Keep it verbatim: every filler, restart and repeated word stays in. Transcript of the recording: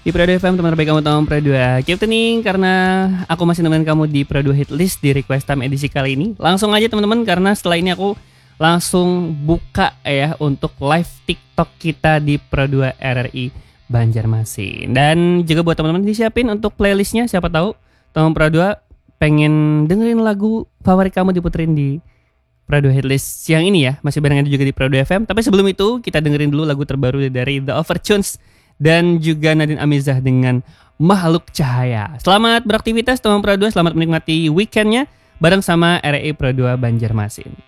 Di Pro dua F M, teman terbaik kamu tahu Pro dua. Keep tuning karena aku masih nemenin kamu di Pro dua Hit List di Request Time edisi kali ini. Langsung aja teman-teman, karena setelah ini aku langsung buka ya untuk live TikTok kita di Pro dua R R I Banjarmasin. Dan juga buat teman-teman disiapin untuk playlistnya, siapa tahu teman Pro dua pengen dengerin lagu favorit kamu diputerin di Pro dua Hit List yang ini ya. Masih barengan juga di Pro dua F M. Tapi sebelum itu kita dengerin dulu lagu terbaru dari The Overtunes dan juga Nadine Amizah dengan Makhluk Cahaya. Selamat beraktivitas teman Pro dua, selamat menikmati weekendnya bareng sama R R I Pro dua Banjarmasin.